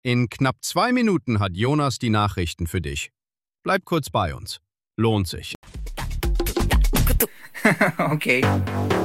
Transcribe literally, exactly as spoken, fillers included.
In knapp zwei Minuten hat Jonas die Nachrichten für dich. Bleib kurz bei uns. Lohnt sich. Okay.